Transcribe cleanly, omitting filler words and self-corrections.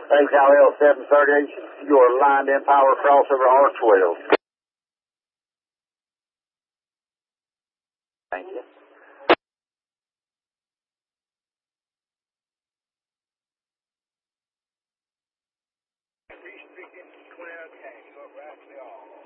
Hey, Cal 730, you are lined in power crossover R12. Thank you. Speaking, clear, okay, you are right, we are.